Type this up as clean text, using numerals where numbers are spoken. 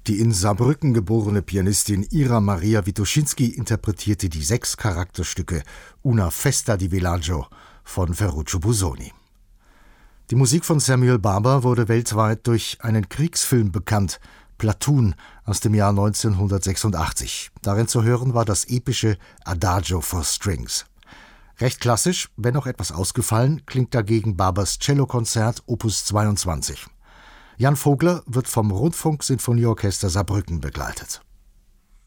Die in Saarbrücken geborene Pianistin Ira Maria Witoschinski interpretierte die 6 Charakterstücke Una festa di villaggio von Ferruccio Busoni. Die Musik von Samuel Barber wurde weltweit durch einen Kriegsfilm bekannt, Platoon aus dem Jahr 1986. Darin zu hören war das epische Adagio for Strings. Recht klassisch, wenn auch etwas ausgefallen, klingt dagegen Barbers Cellokonzert Opus 22. Jan Vogler wird vom Rundfunk-Sinfonieorchester Saarbrücken begleitet.